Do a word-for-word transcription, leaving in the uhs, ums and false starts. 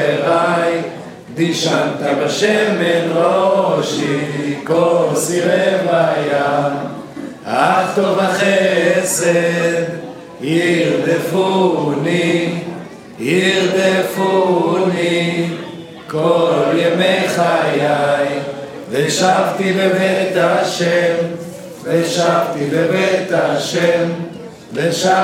דישנת בשמן ראשי, כוסי רוויה, אך טוב החסד ירדפוני, ירדפוני כל ימי חיי. ושבתי בבית השם, ושבתי בבית השם, ושבתי